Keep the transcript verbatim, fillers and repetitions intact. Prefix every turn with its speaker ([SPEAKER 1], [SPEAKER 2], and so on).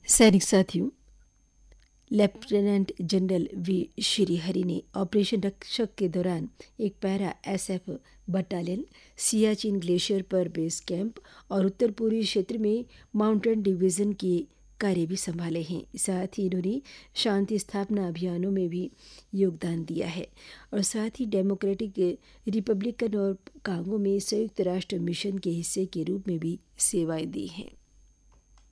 [SPEAKER 1] सैनिक साथियों, lieutenant general we Shrihari ने ऑपरेशन रक्षक के दौरान एक para SF battalion, Siachen glacier पर बेस कैंप और उत्तर पूर्वी क्षेत्र में माउंटेन डिवीज़न के कार्य भी संभाले हैं। साथ ही इन्होंने शांति स्थापना अभियानों में भी योगदान दिया है और साथ ही डेमोक्रेटिक रिपब्लिकन और कांगो में संयुक्त राष्ट्र मिशन के हिस्से के रूप में भी सेवाएं दी हैं।